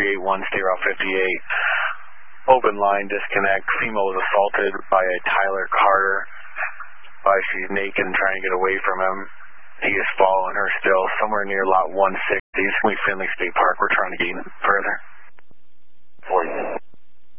381, State Route 58. Open line disconnect. Female was assaulted by a Tyler Carter. She's naked and trying to get away from him. He is following her still, somewhere near lot 160, Finley State Park. We're trying to get further.